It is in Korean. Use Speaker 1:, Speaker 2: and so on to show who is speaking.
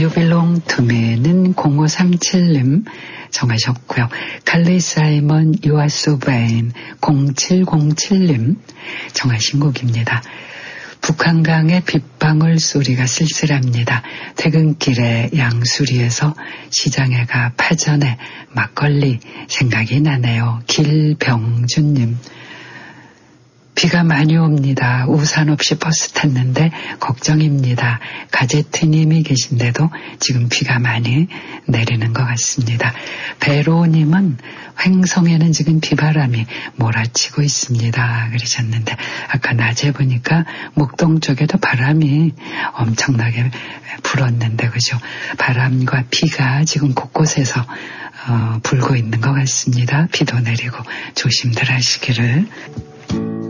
Speaker 1: You belong to me는 0537님 정하셨고요. 칼리 사이먼 You are so vain 0707님 정하신 곡입니다. 북한강의 빗방울 소리가 쓸쓸합니다. 퇴근길에 양수리에서 시장에 가 파전에 막걸리 생각이 나네요. 길병준님. 비가 많이 옵니다. 우산 없이 버스 탔는데 걱정입니다. 가제트님이 계신데도 지금 비가 많이 내리는 것 같습니다. 배로님은 횡성에는 지금 비바람이 몰아치고 있습니다. 그러셨는데 아까 낮에 보니까 목동 쪽에도 바람이 엄청나게 불었는데 그죠? 바람과 비가 지금 곳곳에서 불고 있는 것 같습니다. 비도 내리고 조심들 하시기를.